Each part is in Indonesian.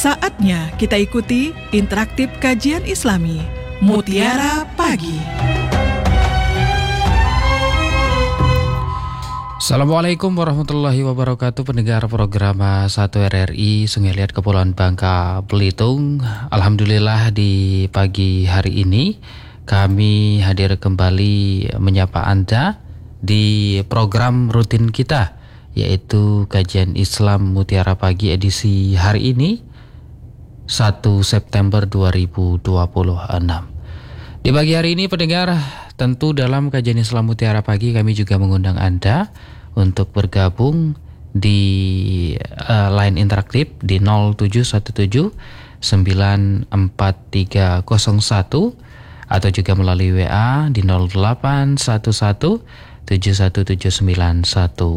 Saatnya kita ikuti interaktif kajian Islami Mutiara Pagi. Assalamualaikum warahmatullahi wabarakatuh. Pendengar program 1 RRI Sungai Liat Kepulauan Bangka Belitung. Alhamdulillah di pagi hari ini kami hadir kembali menyapa Anda di program rutin kita, yaitu kajian Islam Mutiara Pagi edisi hari ini 1 September 2026. Di pagi hari ini pendengar, tentu dalam kajian Islam Mutiara Pagi kami juga mengundang Anda untuk bergabung di line interaktif di 0717 94301 atau juga melalui WA di 0811 71791111.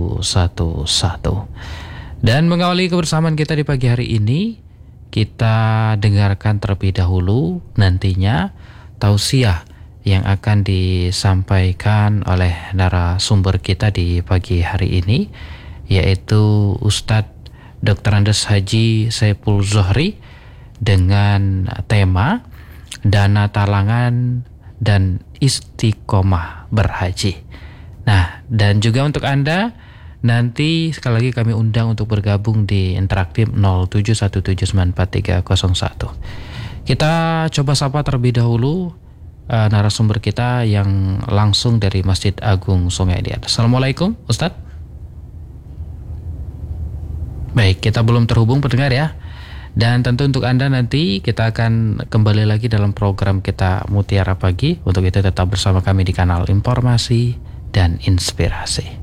Dan mengawali kebersamaan kita di pagi hari ini, kita dengarkan terlebih dahulu nantinya tausiah yang akan disampaikan oleh narasumber kita di pagi hari ini, yaitu Ustadz Dr. Andes Haji Saiful Zohri dengan tema Dana Talangan dan Istiqomah Berhaji. Nah, dan juga untuk Anda, nanti sekali lagi kami undang untuk bergabung di interaktif 0717943101. Kita coba sapa terlebih dahulu narasumber kita yang langsung dari Masjid Agung Sungai Liat. Assalamualaikum, Ustadz. Baik, kita belum terhubung pendengar ya. Dan tentu untuk Anda nanti kita akan kembali lagi dalam program kita Mutiara Pagi. Untuk itu tetap bersama kami di kanal Informasi dan Inspirasi.